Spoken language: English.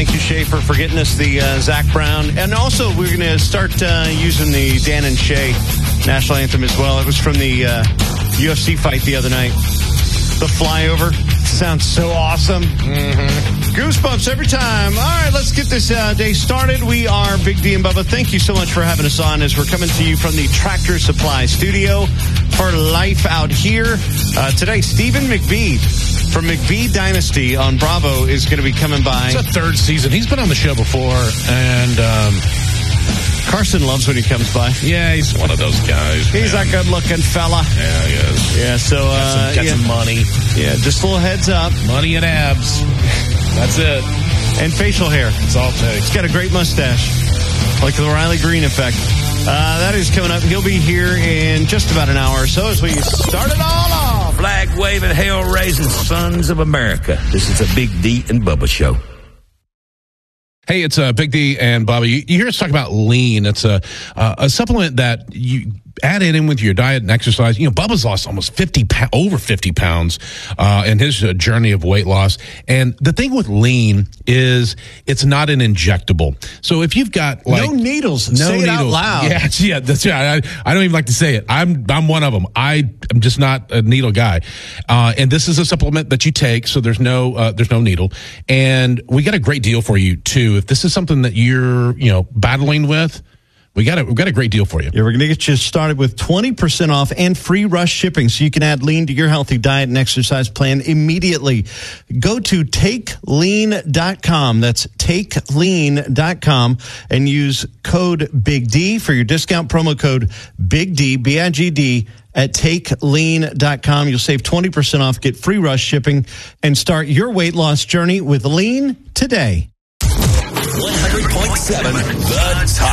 Thank you, Schaefer, for getting us the Zach Brown. And also, we're going to start using the Dan and Shay national anthem as well. It was from the UFC fight the other night. The flyover sounds so awesome. Mm-hmm. Goosebumps every time. All right, let's get this day started. We are Big D and Bubba. Thank you so much for having us on as we're coming to you from the Tractor Supply Studio for Life Out Here. Today, Stephen McBee from McBee Dynasty on Bravo is going to be coming by. It's a third season. He's been on the show before, and Carson loves when he comes by. Yeah, he's one of those guys. He's a good-looking fella. Yeah, he is. Yeah, so got some money. Yeah, just a little heads up. Money and abs. That's it. And facial hair. That's all it takes. He's got a great mustache, like the Riley Green effect. That is coming up. He'll be here in just about an hour or so as we start it all off. Flag-waving, hell-raising sons of America. This is a Big D and Bubba show. Hey, it's Big D and Bobby. You hear us talk about lean. It's a supplement that you add it in with your diet and exercise. You know, Bubba's lost almost over 50 pounds in his journey of weight loss. And the thing with lean is it's not an injectable. So if you've got like no needles, say it out loud. Yeah, that's right. I don't even like to say it. I'm one of them. I'm just not a needle guy. And this is a supplement that you take, so there's no needle. And we got a great deal for you too. If this is something that you're battling with, we've got a great deal for you. Yeah, we're going to get you started with 20% off and free rush shipping so you can add lean to your healthy diet and exercise plan immediately. Go to takelean.com. That's takelean.com and use code Big D for your discount promo code Big D, BIGD, at takelean.com. You'll save 20% off, get free rush shipping, and start your weight loss journey with lean today. 100.7 The Top.